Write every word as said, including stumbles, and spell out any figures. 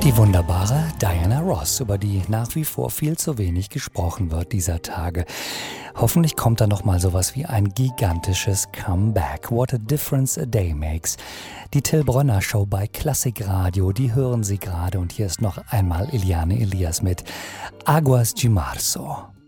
Die wunderbare Diana Ross, über die nach wie vor viel zu wenig gesprochen wird dieser Tage. Hoffentlich kommt da noch mal sowas wie ein gigantisches Comeback. What a difference a day makes. Die Till Brönner Show bei Klassikradio, die hören Sie gerade. Und hier ist noch einmal Eliane Elias mit Aguas de Marzo.